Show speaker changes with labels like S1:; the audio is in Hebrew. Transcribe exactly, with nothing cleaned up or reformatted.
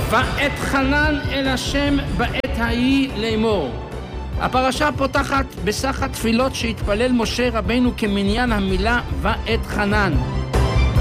S1: ואת חנן אל השם בעת ההיא לאמור. הפרשה פותחת בסך התפילות שהתפלל משה רבנו כמניין המילה ואת חנן.